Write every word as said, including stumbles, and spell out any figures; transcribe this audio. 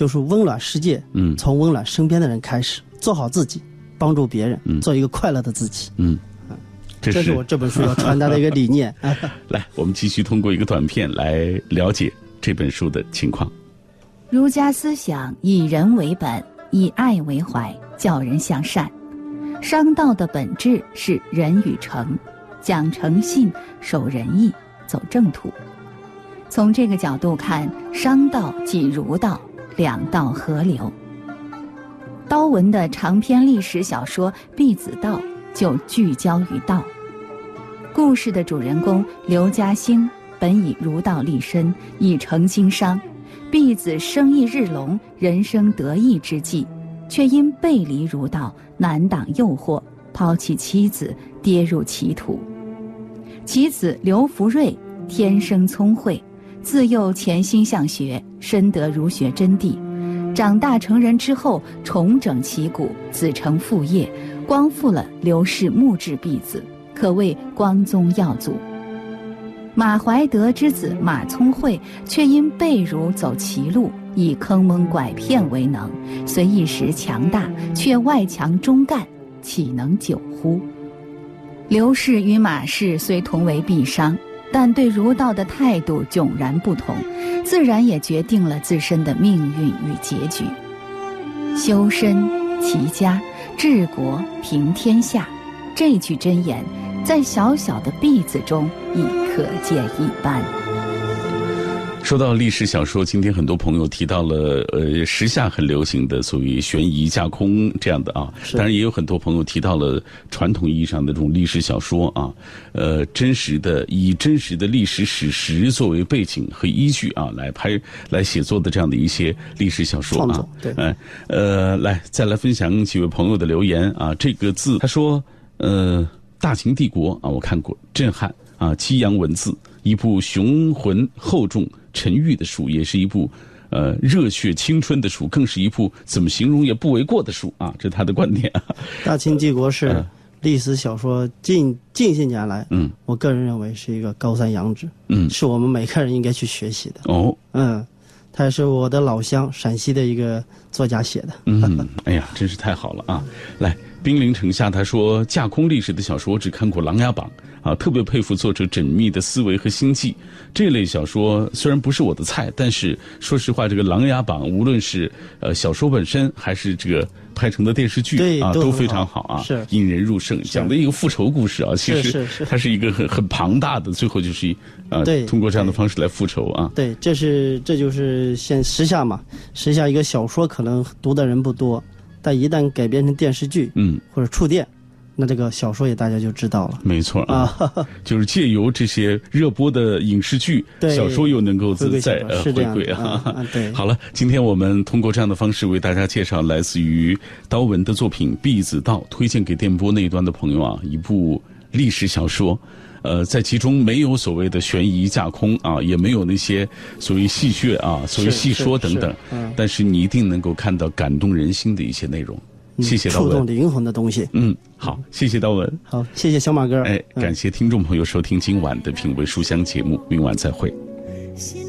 就是温暖世界， 嗯， 从温暖身边的人开始，做好自己，帮助别人，嗯、做一个快乐的自己。 嗯，这是, 这是我这本书要传达的一个理念。 来，我们继续通过一个短片来了解这本书的情况。 儒家思想以人为本，以爱为怀，教人向善。商道的本质是仁与诚，讲诚信，守仁义，走正途。从这个角度看，商道即儒道，两道合流。刀文的长篇历史小说《婢子道》就聚焦于道。故事的主人公刘嘉兴本以儒道立身，以诚经商，婢子生意日隆，人生得意之际，却因背离儒道，难挡诱惑，抛弃妻子，跌入歧途。其子刘福瑞天生聪慧，自幼潜心向学，深得儒学真谛。长大成人之后，重整旗鼓，子承父业，光复了刘氏木质婢子，可谓光宗耀祖。马怀德之子马聪慧却因被儒走歧路，以坑蒙拐骗为能，虽一时强大，却外强中干，岂能久乎？刘氏与马氏虽同为婢商，但对儒道的态度迥然不同，自然也决定了自身的命运与结局。修身齐家治国平天下，这句箴言在小小的婢子中已可见一斑。 说到历史小说，今天很多朋友提到了呃时下很流行的所谓悬疑架空这样的啊，当然也有很多朋友提到了传统意义上的这种历史小说啊，呃真实的以真实的历史史实作为背景和依据啊来拍来写作的这样的一些历史小说啊， 对， 呃呃来再来分享几位朋友的留言啊，这个字他说呃大秦帝国啊我看过，震撼啊，激扬文字，一部雄浑厚重沉郁的书，也是一部呃热血青春的书，更是一部怎么形容也不为过的书啊，这是他的观点啊。 大秦帝国是历史小说近近些年来， 嗯， 我个人认为是一个高山仰止， 嗯， 是我们每个人应该去学习的。 哦， 嗯，他也是我的老乡陕西的一个作家写的。 嗯，哎呀，真是太好了啊！来，兵临城下他说，架空历史的小说我只看过《琅琊榜》。啊，特别佩服作者缜密的思维和心计。这类小说虽然不是我的菜，但是说实话，这个《琅琊榜》无论是呃小说本身，还是这个拍成的电视剧啊，都非常好啊， 是引人入胜，讲的一个复仇故事啊。其实它是一个很很庞大的，最后就是呃通过这样的方式来复仇啊。 对，这是这就是现时下嘛，时下一个小说可能读的人不多，但一旦改编成电视剧，嗯，或者触电。那这个小说也大家就知道了， 没错啊，就是借由这些热播的影视剧，小说又能够自在呃回归啊。 啊对， 好了，今天我们通过这样的方式为大家介绍来自于刀文的作品《婢子道》，推荐给电波那一端的朋友啊，一部历史小说。呃，在其中没有所谓的悬疑架空啊，也没有那些所谓戏谑啊、所谓戏说等等，嗯、但是你一定能够看到感动人心的一些内容。谢谢刀文， 触动灵魂的东西。 嗯，好，谢谢刀文。 好，谢谢小马哥。 哎，感谢听众朋友收听今晚的品味书香节目，明晚再会。